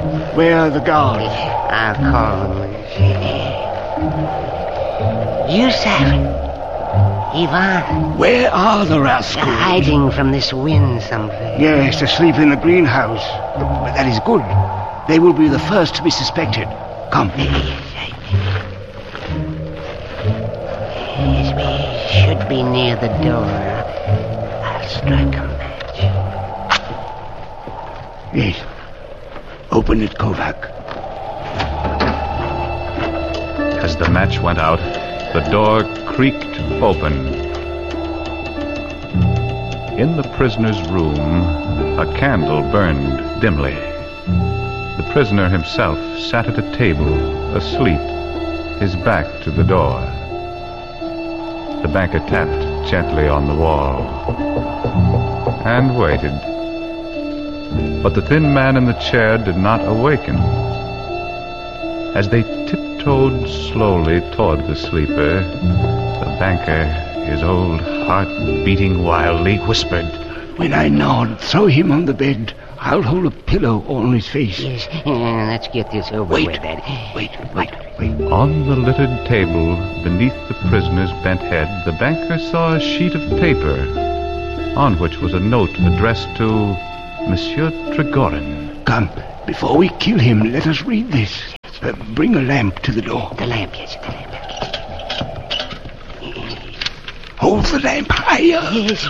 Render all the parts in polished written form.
Where are the guards? I'll call them. Yusuf! Ivan. Where are the rascals? They're hiding from this wind somewhere. Yes, asleep in the greenhouse. But that is good. They will be the first to be suspected. Come. Yes, we should be near the door. I'll strike a match. Yes. Open it, Kovac. As the match went out, the door creaked open. In the prisoner's room, a candle burned dimly. The prisoner himself sat at a table, asleep, his back to the door. The banker tapped gently on the wall and waited. But the thin man in the chair did not awaken. As they tiptoed slowly toward the sleeper, the banker, his old heart beating wildly, whispered, When I nod, throw him on the bed. I'll hold a pillow on his face. Yes, let's get this over with, Daddy. Wait. On the littered table, beneath the prisoner's bent head, the banker saw a sheet of paper on which was a note addressed to Monsieur Trigorin. Come, before we kill him, let us read this. Bring a lamp to the door. The lamp, yes, the lamp. Hold the lamp higher. Yes.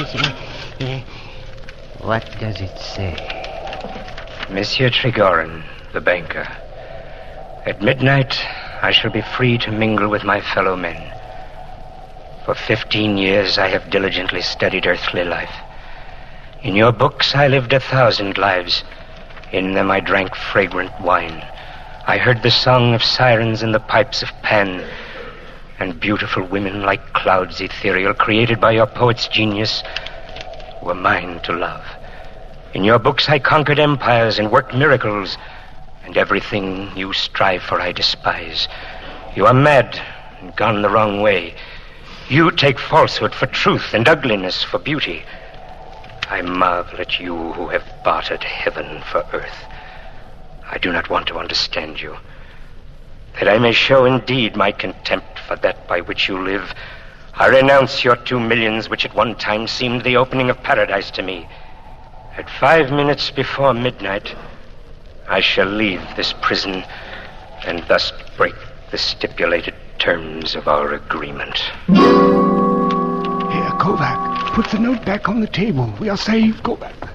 What does it say? Monsieur Trigorin, the banker. At midnight, I shall be free to mingle with my fellow men. For 15 years, I have diligently studied earthly life. In your books, I lived 1,000 lives. In them, I drank fragrant wine. I heard the song of sirens in the pipes of Pan, and beautiful women like clouds ethereal, created by your poet's genius, were mine to love. In your books, I conquered empires and worked miracles, and everything you strive for, I despise. You are mad and gone the wrong way. You take falsehood for truth and ugliness for beauty. I marvel at you who have bartered heaven for earth. I do not want to understand you. That I may show indeed my contempt for that by which you live, I renounce your 2 millions, which at one time seemed the opening of paradise to me. At 5 minutes before midnight, I shall leave this prison and thus break the stipulated terms of our agreement. Here, Kovac, put the note back on the table. We are saved, Kovac.